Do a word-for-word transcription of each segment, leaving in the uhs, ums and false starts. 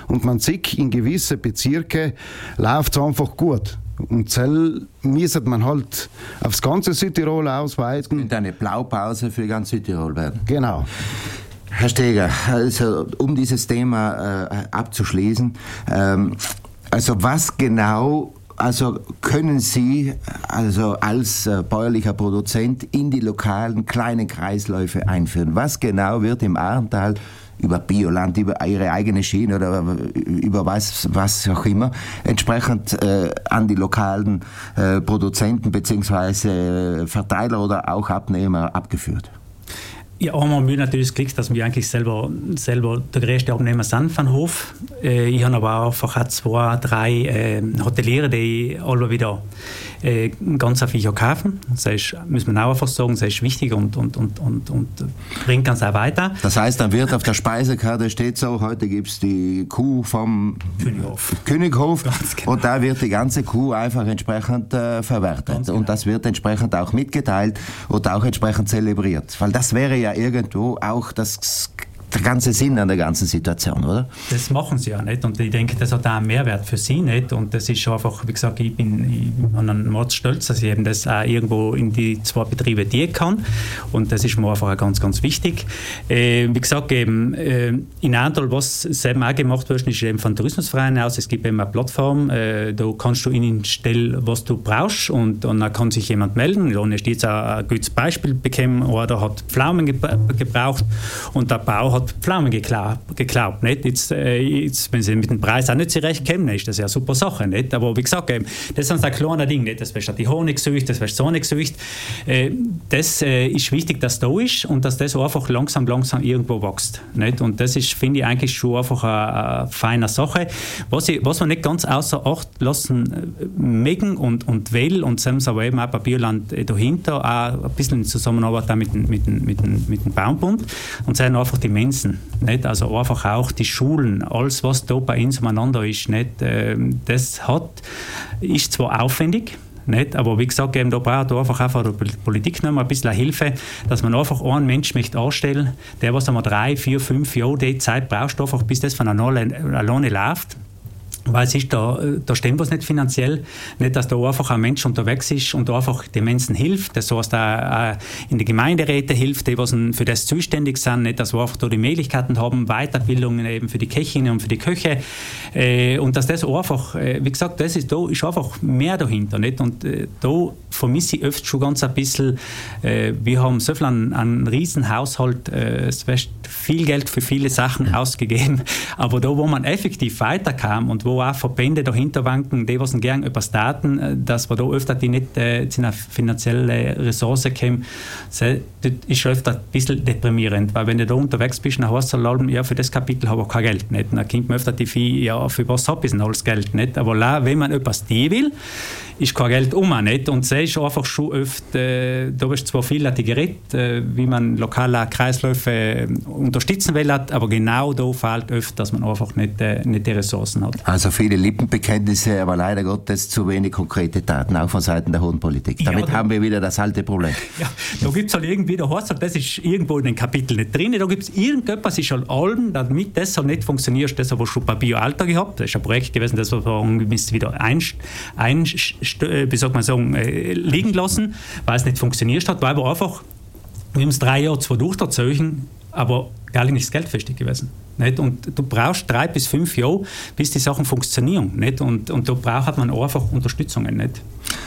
und man sieht, in gewissen Bezirken läuft es einfach gut. Und Zell müsste man halt aufs ganze Südtirol ausweiten. Und eine Blaupause für ganz Südtirol werden. Genau. Herr Steger, also um dieses Thema äh, abzuschließen, ähm, also was genau, also können Sie also als äh, bäuerlicher Produzent in die lokalen kleinen Kreisläufe einführen? Was genau wird im Ahrental über Bioland, über ihre eigene Schiene oder über was, was auch immer, entsprechend äh, an die lokalen äh, Produzenten bzw. Verteiler oder auch Abnehmer abgeführt? Ja, haben wir natürlich das Glück, dass wir eigentlich selber, selber der größte Abnehmer sind von Hof. Äh, ich habe aber auch einfach zwei, drei äh, Hoteliere, die alle wieder äh, ganz viel kaufen. Das ist, müssen wir auch einfach sagen, das ist wichtig und, und, und, und, und bringt ganz auch weiter. Das heißt, dann wird auf der Speisekarte steht so, heute gibt es die Kuh vom Könighof, Könighof genau. Und da wird die ganze Kuh einfach entsprechend äh, verwertet. Genau. Und das wird entsprechend auch mitgeteilt und auch entsprechend zelebriert. Weil das wäre ja irgendwo auch das, der ganze Sinn an der ganzen Situation, oder? Das machen sie ja nicht und ich denke, das hat auch einen Mehrwert für sie nicht und das ist einfach, wie gesagt, ich bin, ich bin an Mord stolz, dass ich eben das auch irgendwo in die zwei Betriebe dienen kann und das ist mir einfach auch ganz, ganz wichtig. Äh, wie gesagt, eben, äh, in Ahrental, was selber auch gemacht wird, ist eben von Tourismusvereinen aus, es gibt eben eine Plattform, äh, da kannst du ihnen stellen, was du brauchst und, und dann kann sich jemand melden. Da ist jetzt auch ein gutes Beispiel bekommen, oder hat Pflaumen gebraucht und der Bauer hat Pflaumen geglaubt. geglaubt nicht? Jetzt, äh, jetzt, wenn sie mit dem Preis auch nicht zurechtkommen, ist das ja eine super Sache. Nicht? Aber wie gesagt, ähm, das sind so kleine Dinge. Nicht? Das wäre die Honigsucht, das wäre die Sonnensucht. Äh, das äh, ist wichtig, dass das da ist und dass das einfach langsam, langsam irgendwo wächst. Nicht? Und das ist, finde ich, eigentlich schon einfach eine, eine feine Sache. Was, ich, was man nicht ganz außer Acht lassen mögen und, und will, und sind aber eben auch bei Bioland dahinter, auch ein bisschen in Zusammenarbeit auch mit, mit, mit, mit, mit dem Baumbund, und sind einfach die Menschen. Nicht? Also einfach auch die Schulen, alles was da bei uns umeinander ist, nicht? Ähm, das hat, ist zwar aufwendig, nicht? Aber wie gesagt, eben, da braucht man einfach auch von der Politik noch mal ein bisschen Hilfe, dass man einfach einen Menschen möchte anstellen, der was einmal drei, vier, fünf Jahre die Zeit brauchst, einfach bis das von alleine, alleine läuft. Weil es ist da, da stimmt was nicht finanziell, nicht, dass da einfach ein Mensch unterwegs ist und da einfach den Menschen hilft, das heißt auch in den Gemeinderäten hilft, die was für das zuständig sind, nicht, dass wir einfach da die Möglichkeiten haben, Weiterbildungen eben für die Köchinnen und für die Köche äh, und dass das einfach, äh, wie gesagt, das ist, da ist einfach mehr dahinter, nicht, und äh, da vermisse ich öfter schon ganz ein bisschen, äh, wir haben so viel einen, einen riesen Haushalt, äh, es wird viel Geld für viele Sachen ausgegeben, aber da, wo man effektiv weiterkam und wo auch Verbände dahinter wanken, die was gern etwas taten, dass wir da öfter die nicht äh, zu einer finanziellen Ressource kommen, das ist öfter ein bisschen deprimierend, weil wenn du da unterwegs bist, dann heißt es halt, ja, für das Kapitel habe ich kein Geld, nicht? Und dann kommt man öfter die Vieh, ja, für was habe ich denn alles Geld, nicht? Aber la, wenn man etwas die will, ist kein Geld um, nicht? Und das ist einfach schon oft, äh, da ist zwar viel die Gerät, äh, wie man lokale Kreisläufe äh, unterstützen will, aber genau da fehlt oft, dass man einfach nicht, äh, nicht die Ressourcen hat. Also viele Lippenbekenntnisse, aber leider Gottes zu wenig konkrete Taten, auch von Seiten der hohen Politik. Damit ja, da, haben wir wieder das alte Problem. Ja, da gibt es halt irgendwie, da heißt halt, das ist irgendwo in den Kapiteln nicht drin, da gibt es irgendetwas, ist halt allem, damit das halt nicht funktioniert, das haben wir schon bei Bio-Alter gehabt, das ist ein Projekt gewesen, das wir wieder ein, ein, wie soll man sagen, liegen lassen, weil es nicht funktioniert hat, weil wir einfach, wir haben es drei Jahre zwar durchgezogen, aber gar nicht das Geld fest gewesen. Nicht? Und du brauchst drei bis fünf Jahre, bis die Sachen funktionieren. Nicht? Und, und da braucht man einfach Unterstützungen. Nicht?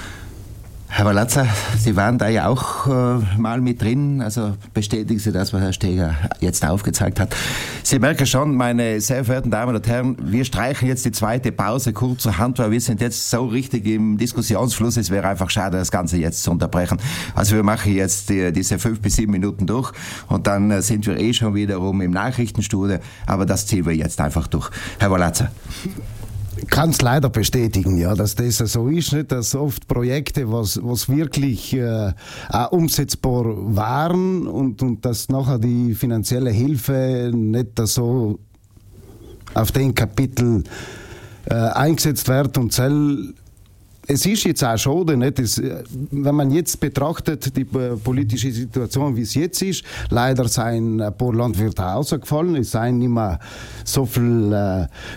Herr Walazza, Sie waren da ja auch äh, mal mit drin, also bestätigen Sie das, was Herr Steger jetzt aufgezeigt hat. Sie merken schon, meine sehr verehrten Damen und Herren, wir streichen jetzt die zweite Pause kurzerhand, weil wir sind jetzt so richtig im Diskussionsfluss, es wäre einfach schade, das Ganze jetzt zu unterbrechen. Also wir machen jetzt die, diese fünf bis sieben Minuten durch und dann äh, sind wir eh schon wiederum im Nachrichtenstudio, aber das ziehen wir jetzt einfach durch. Herr Walazza. Ich kann es leider bestätigen, ja, dass das so ist, nicht, dass oft Projekte, was, was wirklich äh, auch umsetzbar waren und, und dass nachher die finanzielle Hilfe nicht so auf den Kapitel äh, eingesetzt wird und soll. Es ist jetzt auch schade, nicht? Es, wenn man jetzt betrachtet, die äh, politische Situation, wie es jetzt ist, leider sind ein paar Landwirte ausgefallen, es sind nicht mehr so viele